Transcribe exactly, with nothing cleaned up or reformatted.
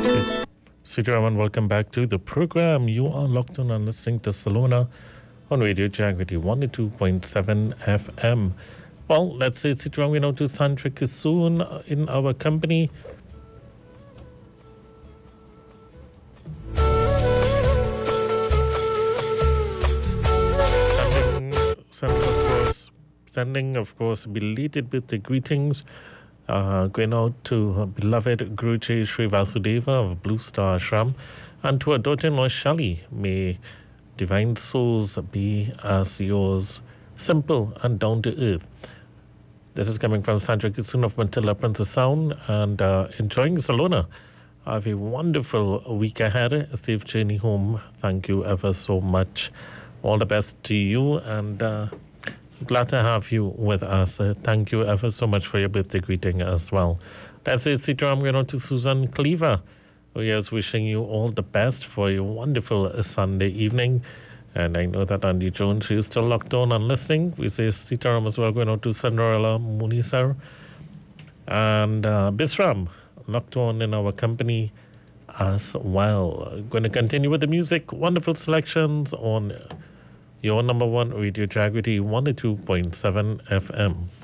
Sitaraman, welcome back to the program. You are locked on and listening to Salona on Radio Jagriti one oh two point seven F M. Well, let's say Sitaraman, we know to Sandra soon in our company. Sending, sending, of course, sending, of course, belated birthday greetings. Uh, going out to her beloved Guruji Sri Vasudeva of Blue Star Ashram and to her daughter-in-law Shali. May divine souls be as yours, simple and down to earth. This is coming from Sandra Kisun of Mantilla Princess Sound and uh, enjoying Salona. Have a wonderful week ahead, a safe journey home. Thank you ever so much. All the best to you and uh, glad to have you with us. Uh, thank you ever so much for your birthday greeting as well. That's it, Sitaram. We're on to Susan Cleaver, who is wishing you all the best for your wonderful uh, Sunday evening. And I know that Andy Jones, she is still locked on and listening. We say Sitaram as well, going on to Cinderella Munisar. And uh, Bisram, locked on in our company as well. Going to continue with the music. Wonderful selections on your number one Radio Jagriti one oh two point seven F M.